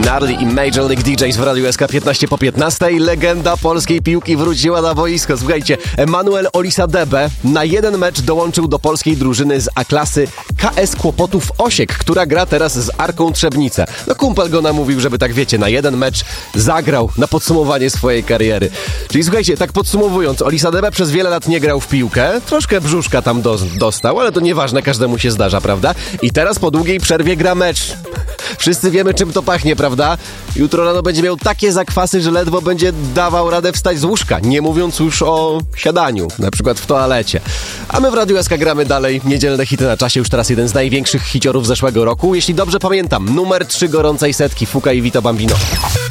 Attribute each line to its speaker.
Speaker 1: Gnarly i Major League DJs w Radiu SK 15 po 15. Legenda polskiej piłki wróciła na boisko. Słuchajcie, Emanuel Olisadebe na jeden mecz dołączył do polskiej drużyny z A-klasy KS Kłopotów Osiek, która gra teraz z Arką Trzebnice. No kumpel go namówił, żeby tak wiecie, na jeden mecz zagrał na podsumowanie swojej kariery. Czyli słuchajcie, tak podsumowując, Olisadebe przez wiele lat nie grał w piłkę, troszkę brzuszka tam dostał, ale to nieważne, każdemu się zdarza, prawda? I teraz po długiej przerwie gra mecz. Wszyscy wiemy, czym to pachnie, prawda? Jutro rano będzie miał takie zakwasy, że ledwo będzie dawał radę wstać z łóżka, nie mówiąc już o siadaniu, na przykład w toalecie. A my w Radiu SK gramy dalej niedzielne hity na czasie, już teraz jeden z największych hiciorów zeszłego roku. Jeśli dobrze pamiętam, numer 3 gorącej setki, Fuka i Vito Bambino.